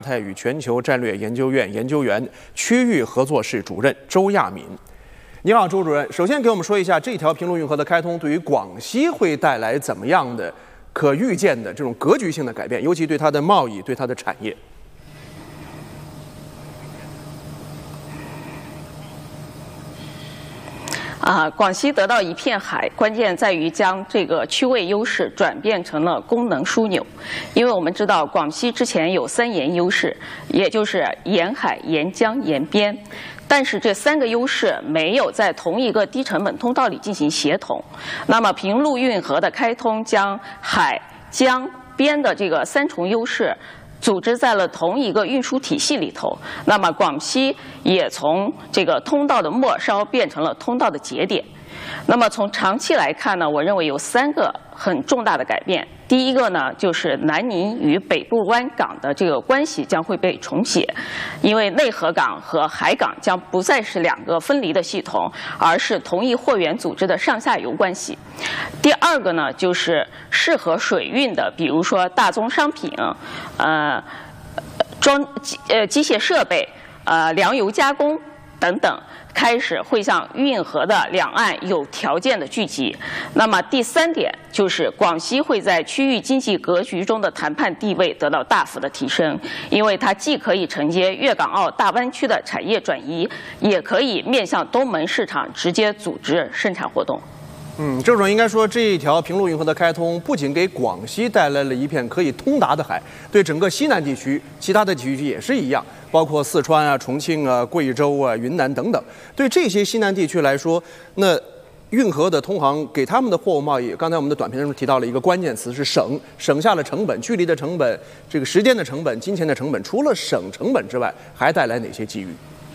泰与全球战略研究院研究员、区域合作室主任周亚敏。你好，周主任。首先给我们说一下这条平陆运河的开通对于广西会带来怎么样的可预见的这种格局性的改变，尤其对它的贸易、对它的产业。 广西得到一片海，关键在于将这个区位优势转变成了功能枢纽。因为我们知道广西之前有3沿优势，也就是沿海、沿江、沿边。但是这3个优势没有在同一个低成本通道里进行协同。那么平陆运河的开通将海、江、边的这个3重优势组织在了同一个运输体系里头，那么广西也从这个通道的末梢变成了通道的节点。那么从长期来看呢，我认为有3个很重大的改变。第一个呢，就是南宁与北部湾港的这个关系将会被重写，因为内河港和海港将不再是2个分离的系统，而是同一货源组织的上下游关系。第二个呢，就是适合水运的，比如说大宗商品，机械设备，粮油加工等等，开始会向运河的两岸有条件的聚集。那么第3点就是广西会在区域经济格局中的谈判地位得到大幅的提升，因为它既可以承接粤港澳大湾区的产业转移，也可以面向东盟市场直接组织生产活动。 周主任应该说，这一条平陆运河的开通不仅给广西带来了一片可以通达的海，对整个西南地区、其他的地区也是一样，包括四川啊、重庆啊、贵州啊、云南等等。对这些西南地区来说，那运河的通航给他们的货物贸易，刚才我们的短片中提到了一个关键词是省下了成本、距离的成本、这个时间的成本、金钱的成本。除了省成本之外，还带来哪些机遇？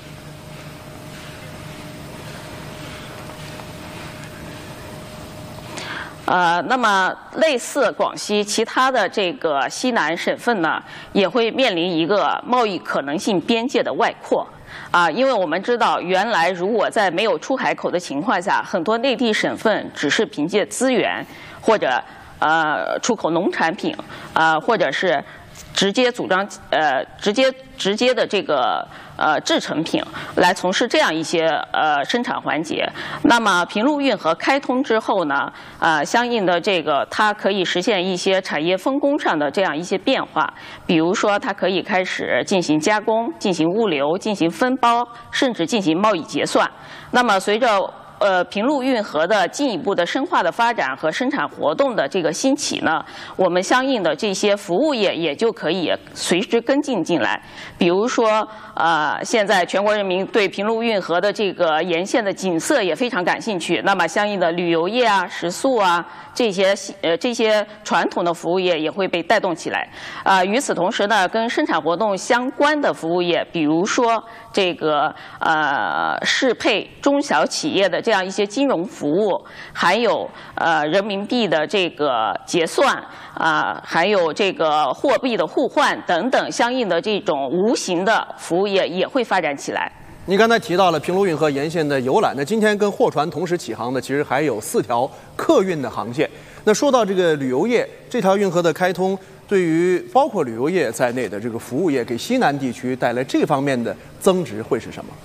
那么类似广西其他的这个西南省份呢，也会面临一个贸易可能性边界的外扩。因为我们知道，原来如果在没有出海口的情况下，很多内地省份只是凭借资源或者出口农产品，或者是直接组装直接的这个制成品来从事这样一些生产环节。那么平陆运河开通之后呢，相应的这个它可以实现一些产业分工上的这样一些变化，比如说它可以开始进行加工、进行物流、进行分包，甚至进行贸易结算。那么随着平陆运河的进一步的深化的发展和生产活动的这个兴起呢，我们相应的这些服务业也就可以随之跟进进来。比如说，现在全国人民对平陆运河的这个沿线的景色也非常感兴趣，那么相应的旅游业啊、食宿啊这些传统的服务业也会被带动起来。与此同时呢，跟生产活动相关的服务业，比如说这个适配中小企业的这样一些金融服务，还有人民币的这个结算，还有这个货币的互换等等相应的这种无形的服务业也会发展起来。 你刚才提到了平陆运河沿线的游览，那今天跟货船同时起航的，其实还有4条客运的航线。那说到这个旅游业，这条运河的开通，对于包括旅游业在内的这个服务业，给西南地区带来这方面的增值会是什么？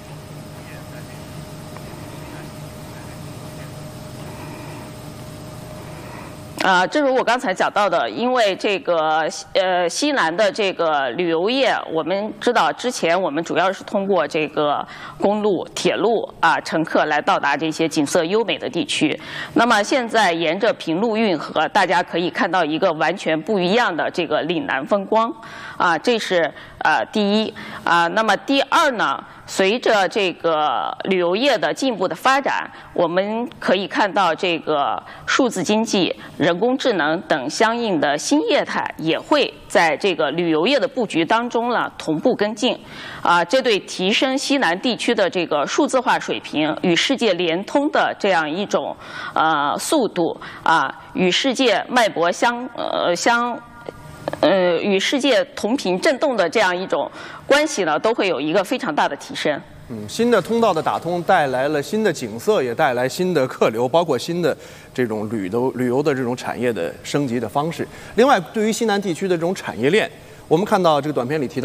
正如我刚才讲到的，因为这个西南的这个旅游业，我们知道之前我们主要是通过这个公路、铁路乘客来到达这些景色优美的地区。那么现在沿着平陆运河，大家可以看到一个完全不一样的这个岭南风光，这是第一。那么第二呢？随着这个旅游业的进一步的发展，我们可以看到这个数字经济、人工智能等相应的新业态也会在这个旅游业的布局当中呢同步跟进。这对提升西南地区的这个数字化水平与世界联通的这样一种速度与世界脉搏与世界同频振动的这样一种关系呢，都会有一个非常大的提升。 新的通道的打通带来了新的景色，也带来新的客流，包括新的这种旅游的这种产业的升级的方式。另外，对于西南地区的这种产业链， 我们看到这个短片里提到。